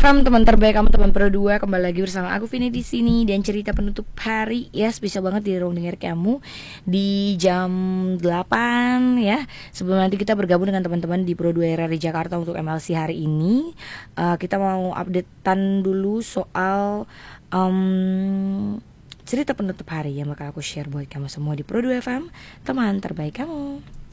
FM, teman terbaik kamu, teman Pro 2. Kembali lagi bersama aku Vini di sini dan cerita penutup hari ya, spesial banget di ruang dengar kamu di jam 8 ya. Sebelum nanti kita bergabung dengan teman-teman di Pro 2 RRI Jakarta untuk MLC hari ini, kita mau updatean dulu soal cerita penutup hari yang bakal aku share buat kamu semua di Pro 2 FM, teman terbaik kamu.